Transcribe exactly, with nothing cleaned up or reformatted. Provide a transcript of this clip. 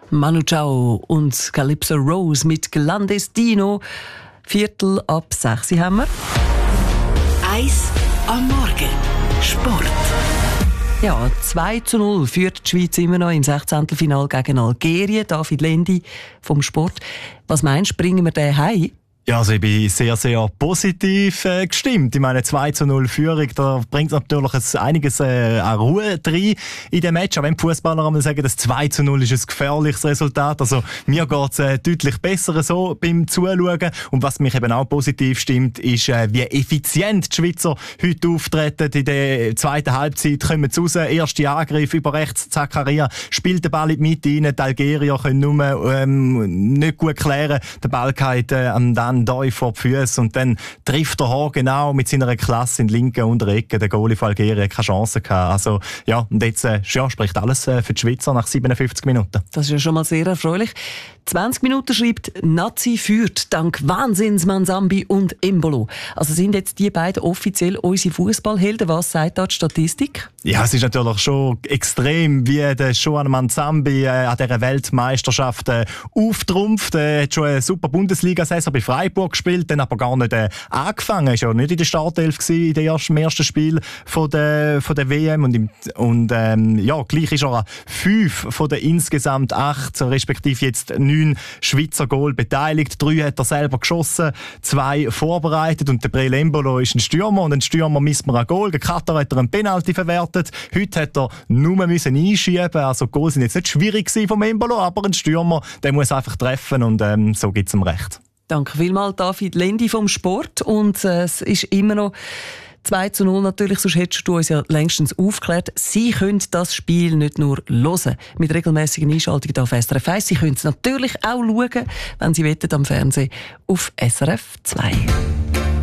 Manu Chao und Calypso Rose mit Clandestino. Viertel ab sechs haben wir. Eis am Morgen. Sport. Ja, zwei zu null führt die Schweiz immer noch im Sechzehntelfinale gegen Algerien. David Lendi vom Sport. Was meinst du, bringen wir den heim? Ja, also ich bin sehr, sehr positiv äh, gestimmt. Ich meine, zwei zu null Führung, da bringt natürlich ein, einiges äh, an Ruhe rein in dem Match. Auch wenn die Fußballer einmal sagen, das zwei zu null ist ein gefährliches Resultat. Also mir geht es äh, deutlich besser so beim Zuschauen. Und was mich eben auch positiv stimmt, ist, äh, wie effizient die Schweizer heute auftreten. In der zweiten Halbzeit kommen sie raus, erste Angriff über rechts, Zakaria spielt den Ball in die Mitte rein. Die Algerier können nur ähm, nicht gut klären. Der Ball geht äh, am dann da vor die Füße und dann trifft er genau mit seiner Klasse in die linke untere Ecke. Der Goalie von Algerien keine Chance gehabt. Also ja, und jetzt äh, ja, spricht alles äh, für die Schweizer nach siebenundfünfzig Minuten. Das ist ja schon mal sehr erfreulich. zwanzig Minuten schreibt, Nazi führt dank Wahnsinnsmann Sambi und Embolo. Also sind jetzt die beiden offiziell unsere Fußballhelden? Was sagt da die Statistik? Ja, es ist natürlich schon extrem, wie der Shoan Sambi äh, an dieser Weltmeisterschaft äh, auftrumpft. Er hat schon eine super Bundesliga-Saison bei Freiburg gespielt, dann aber gar nicht äh, angefangen. Er war ja nicht in der Startelf gewesen, in dem ersten, ersten Spiel von der, von der W M. Und, im, und ähm, ja, gleich ist er an fünf von den insgesamt acht, respektive jetzt neun Schweizer Goal beteiligt. Drei hat er selber geschossen, zwei vorbereitet. Und der Breel Embolo ist ein Stürmer. Und ein Stürmer misst man ein Goal. Der Katar hat er einen Penalty verwertet. Heute hat er nur müssen einschieben. Also die Goals sind jetzt nicht schwierig vom Embolo, aber ein Stürmer, der muss einfach treffen und ähm, so gibt es ihm recht. Danke vielmals, David Lendi vom Sport. Und äh, es ist immer noch zwei zu null natürlich, sonst hättest du uns ja längstens aufgeklärt. Sie können das Spiel nicht nur hören, mit regelmäßigen Einschaltungen auf S R F eins. Sie können es natürlich auch schauen, wenn Sie wollen, am Fernsehen auf S R F zwei.